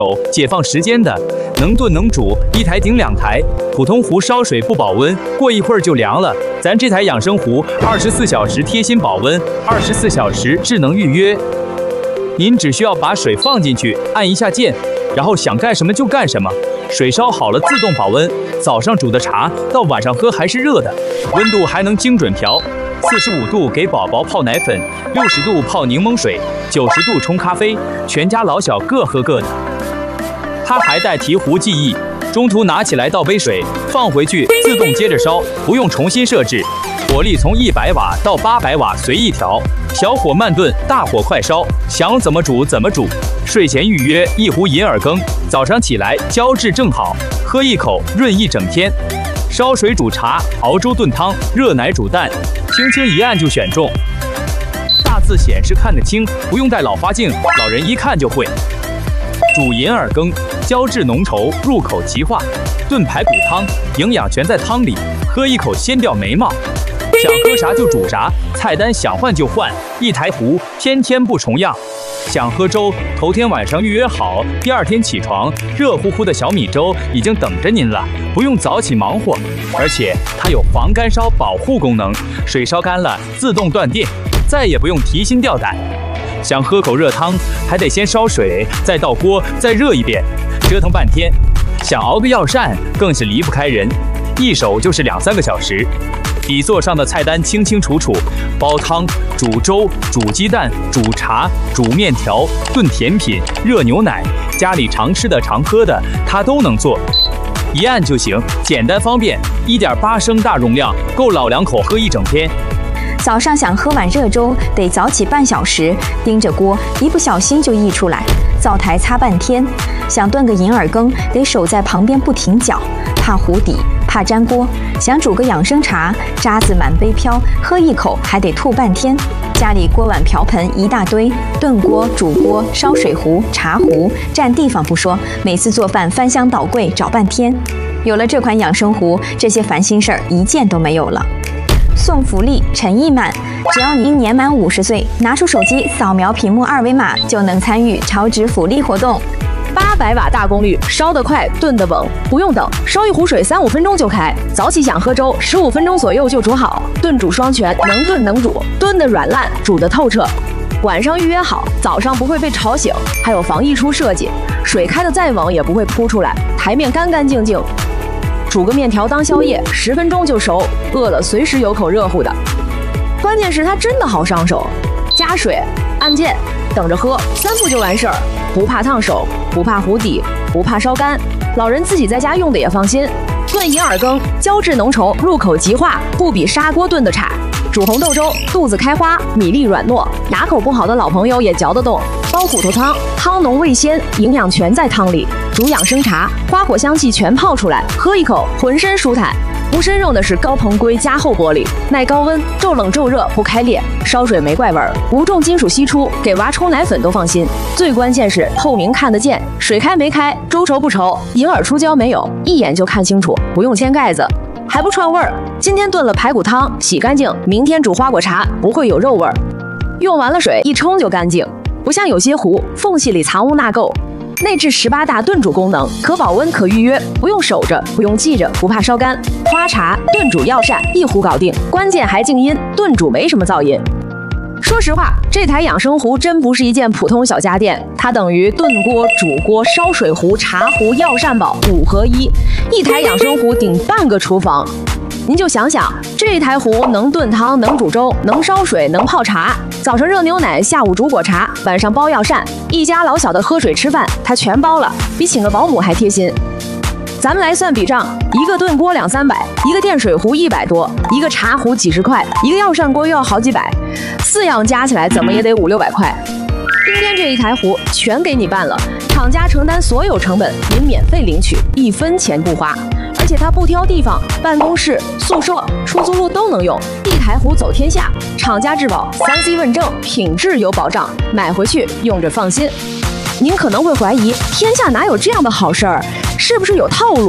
解放时间的，能炖能煮，一台顶2台。普通壶烧水不保温，过一会儿就凉了。咱这台养生壶24小时贴心保温，24小时智能预约。您只需要把水放进去，按一下键，然后想干什么就干什么。水烧好了自动保温，早上煮的茶到晚上喝还是热的，温度还能精准调。45度给宝宝泡奶粉，60度泡柠檬水，90度冲咖啡，全家老小各喝各的。它还带提壶记忆，中途拿起来倒杯水，放回去自动接着烧，不用重新设置。火力从100瓦到800瓦随意调，小火慢炖，大火快烧，想怎么煮怎么煮。睡前预约1壶银耳羹，早上起来胶质正好，喝一口润一整天。烧水煮茶，熬粥炖汤，热奶煮蛋，轻轻一按就选中。大字显示看得清，不用戴老花镜，老人一看就会。煮银耳羹，胶质浓稠，入口即化；炖排骨汤，营养全在汤里，喝一口先掉眉毛。想喝啥就煮啥，菜单想换就换，一台壶，天天不重样。想喝粥，头天晚上预约好，第2天起床，热乎乎的小米粥已经等着您了，不用早起忙活。而且它有防干烧保护功能，水烧干了自动断电，再也不用提心吊胆。想喝口热汤，还得先烧水，再倒锅，再热一遍，折腾半天。想熬个药膳，更是离不开人，一手就是2-3个小时。底座上的菜单清清楚楚，煲汤、煮粥、煮鸡蛋、煮茶、煮面条、炖甜品、热牛奶，家里常吃的常喝的，它都能做。一按就行，简单方便。1.8升大容量，够老2口喝一整天。 早上想喝碗热粥，得早起半小时，盯着锅，一不小心就溢出来，灶台擦半天。想炖个银耳羹，得守在旁边不停搅，怕糊底，怕粘锅。想煮个养生茶，渣子满杯飘，喝一口还得吐半天。家里锅碗瓢盆一大堆，炖锅、煮锅、烧水壶、茶壶，占地方不说，每次做饭翻箱倒柜找半天。有了这款养生壶，这些烦心事儿一件都没有了。送福利诚意满，只要您年满50岁，拿出手机扫描屏幕2维码，就能参与超值福利活动。 800瓦大功率，烧得快，炖得稳，不用等，烧一壶水3-5分钟就开。早起想喝粥，15分钟左右就煮好，炖煮双全，能炖能煮，炖得软烂，煮得透彻。晚上预约好，早上不会被吵醒，还有防溢出设计，水开得再猛也不会扑出来，台面干干净净。煮个面条当宵夜，10分钟就熟，饿了随时有口热乎的。关键是它真的好上手，加水，按键，等着喝，3步就完事儿，不怕烫手，不怕糊底，不怕烧干，老人自己在家用的也放心。炖银耳羹，胶质浓稠，入口即化，不比砂锅炖的差。煮红豆粥，肚子开花，米粒软糯，牙口不好的老朋友也嚼得动。煲骨头汤，汤浓味鲜，营养全在汤里。煮养生茶，花果香气全泡出来，喝一口浑身舒坦。无参用的是高硼硅加厚玻璃，耐高温，骤冷骤热不开裂，烧水没怪味儿，无重金属析出，给娃冲奶粉都放心。最关键是透明看得见，水开没开，粥稠不稠，银耳出胶没有，一眼就看清楚，不用掀盖子。还不串味儿，今天炖了排骨汤，洗干净，明天煮花果茶，不会有肉味儿。用完了水一冲就干净，不像有些壶缝隙里藏污纳垢。内置18大炖煮功能，可保温可预约，不用守着，不用记着，不怕烧干。花茶、炖煮药膳一壶搞定，关键还静音，炖煮没什么噪音。说实话，这台养生壶真不是一件普通小家电，它等于炖锅、煮锅、烧水壶、茶壶、药膳宝5合1，一台养生壶顶半个厨房。您就想想，这台壶能炖汤，能煮粥，能烧水，能泡茶，早上热牛奶，下午煮果茶，晚上煲药膳，一家老小的喝水吃饭，它全包了，比请个保姆还贴心。咱们来算笔账，一个炖锅200-300，一个电水壶100多，一个茶壶几十块，一个药膳锅又要好几百，4样加起来怎么也得500-600块。今天这一台壶全给你办了，厂家承担所有成本，您免费领取，1分钱不花。而且它不挑地方，办公室、宿舍、出租屋都能用，一台壶走天下。厂家质保，3C 问证，品质有保障，买回去用着放心。您可能会怀疑，天下哪有这样的好事儿？是不是有套路？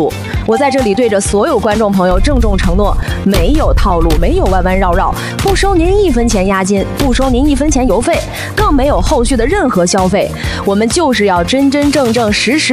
我在这里对着所有观众朋友郑重承诺，没有套路，没有弯弯绕绕，不收您1分钱押金，不收您1分钱邮费，更没有后续的任何消费。我们就是要真真正正实实